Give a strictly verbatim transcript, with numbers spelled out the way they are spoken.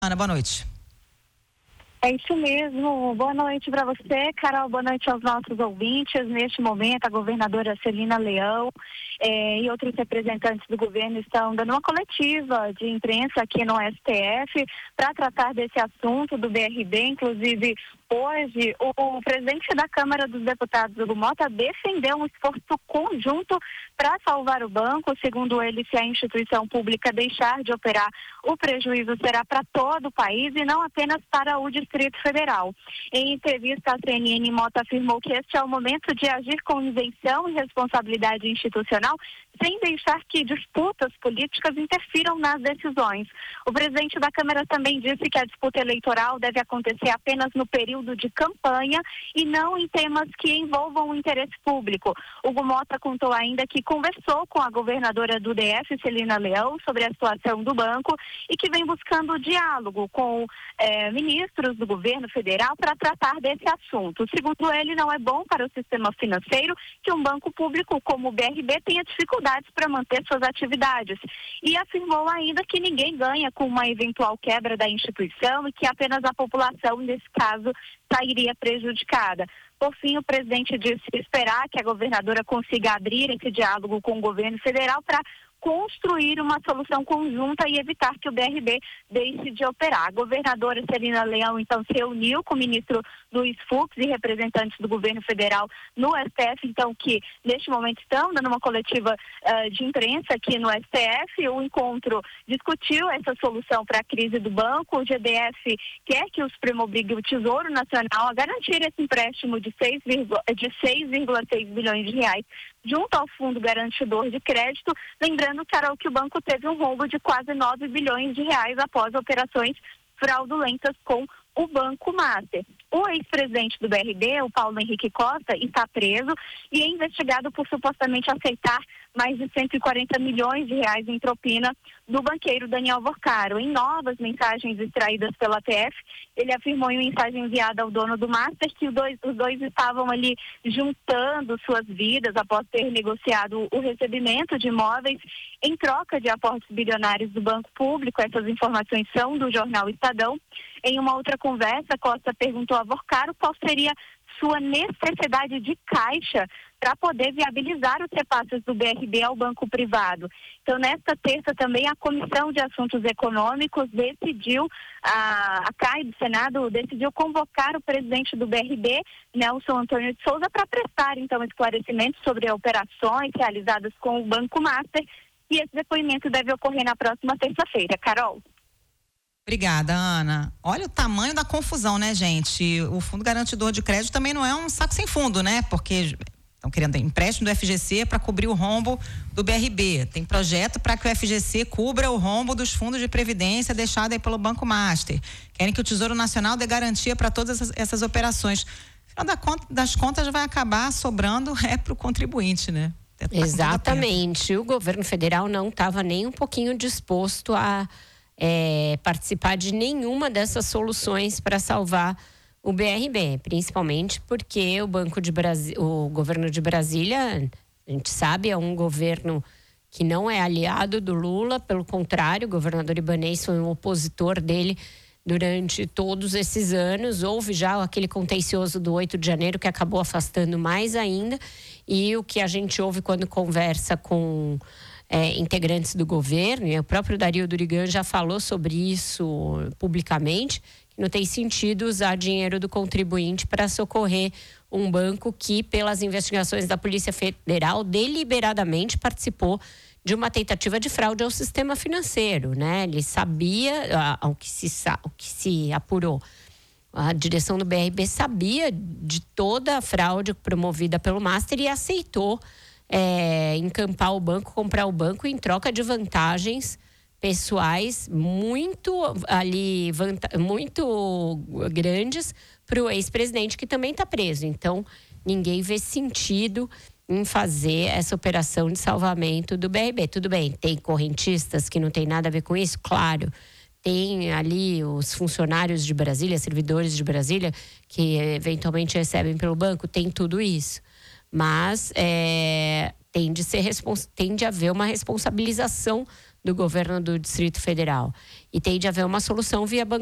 Ana, boa noite. É isso mesmo. Boa noite para você, Carol. Boa noite aos nossos ouvintes. Neste momento, a governadora Celina Leão eh, e outros representantes do governo estão dando uma coletiva de imprensa aqui no S T F para tratar desse assunto do B R B. Inclusive, hoje, o, o presidente da Câmara dos Deputados, Hugo Mota, defendeu um esforço conjunto para salvar o banco. Segundo ele, se a instituição pública deixar de operar, o prejuízo será para todo o país e não apenas para o Distrito Federal. Em entrevista à C N N, Mota afirmou que este é o momento de agir com isenção e responsabilidade institucional, sem deixar que disputas políticas interfiram nas decisões. O presidente da Câmara também disse que a disputa eleitoral deve acontecer apenas no período de campanha e não em temas que envolvam o interesse público. Hugo Mota contou ainda que conversou com a governadora do D F, Celina Leão, sobre a situação do banco e que vem buscando diálogo com eh, ministros do governo federal para tratar desse assunto. Segundo ele, não é bom para o sistema financeiro que um banco público como o B R B tenha dificuldades para manter suas atividades. E afirmou ainda que ninguém ganha com uma eventual quebra da instituição e que apenas a população, nesse caso, sairia prejudicada. Por fim, o presidente disse esperar que a governadora consiga abrir esse diálogo com o governo federal para construir uma solução conjunta e evitar que o B R B deixe de operar. A governadora Celina Leão, então, se reuniu com o ministro Luiz Fux e representantes do governo federal no S T F, então, que neste momento estão dando uma coletiva uh, de imprensa aqui no S T F. O encontro discutiu essa solução para a crise do banco. O G D F quer que o Supremo obrigue o Tesouro Nacional a garantir esse empréstimo de seis vírgula seis bilhões de reais junto ao Fundo Garantidor de Crédito. Lembrando, Carol, que o banco teve um rombo de quase nove bilhões de reais após operações fraudulentas com o Banco Master. O ex-presidente do B R B, o Paulo Henrique Costa, está preso e é investigado por supostamente aceitar mais de cento e quarenta milhões de reais em propina do banqueiro Daniel Vorcaro. Em novas mensagens extraídas pela P F, ele afirmou em mensagem enviada ao dono do Master que os dois, os dois estavam ali juntando suas vidas após ter negociado o recebimento de imóveis em troca de aportes bilionários do Banco Público. Essas informações são do jornal Estadão. Em uma outra conversa, Costa perguntou a Vorcaro qual seria sua necessidade de caixa para poder viabilizar os repasses do B R B ao banco privado. Então, nesta terça também, a Comissão de Assuntos Econômicos decidiu, a, a C A I do Senado decidiu convocar o presidente do B R B, Nelson Antônio de Souza, para prestar, então, esclarecimentos sobre operações realizadas com o Banco Master, e esse depoimento deve ocorrer na próxima terça-feira. Carol. Obrigada, Ana. Olha o tamanho da confusão, né, gente? O Fundo Garantidor de Crédito também não é um saco sem fundo, né? Porque estão querendo empréstimo do F G C para cobrir o rombo do B R B. Tem projeto para que o F G C cubra o rombo dos fundos de previdência deixado aí pelo Banco Master. Querem que o Tesouro Nacional dê garantia para todas essas, essas operações. Afinal das contas, vai acabar sobrando é para o contribuinte, né? Tá Exatamente. O governo federal não estava nem um pouquinho disposto a É, participar de nenhuma dessas soluções para salvar o B R B, principalmente porque o Banco de Brasi- o governo de Brasília, a gente sabe, é um governo que não é aliado do Lula, pelo contrário, o governador Ibanez foi um opositor dele durante todos esses anos. Houve já aquele contencioso do oito de janeiro que acabou afastando mais ainda, e o que a gente ouve quando conversa com É, integrantes do governo, e o próprio Dario Durigan já falou sobre isso publicamente, que não tem sentido usar dinheiro do contribuinte para socorrer um banco que, pelas investigações da Polícia Federal, deliberadamente participou de uma tentativa de fraude ao sistema financeiro, né? Ele sabia, ao que se, ao que se apurou, a direção do B R B sabia de toda a fraude promovida pelo Master e aceitou É, encampar o banco, comprar o banco em troca de vantagens pessoais muito ali, vanta- muito grandes para o ex-presidente, que também está preso. Então, ninguém vê sentido em fazer essa operação de salvamento do B R B. Tudo bem, tem correntistas que não tem nada a ver com isso, claro. Tem ali os funcionários de Brasília, servidores de Brasília, que eventualmente recebem pelo banco, tem tudo isso. Mas é, tem, de ser, tem de haver uma responsabilização do governo do Distrito Federal. E tem de haver uma solução via